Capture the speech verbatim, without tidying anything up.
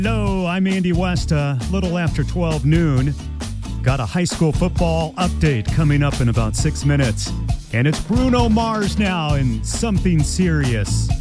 Hello, I'm Andy West. A little after twelve noon. Got a high school football update coming up in about six minutes. And it's Bruno Mars now in Something Serious.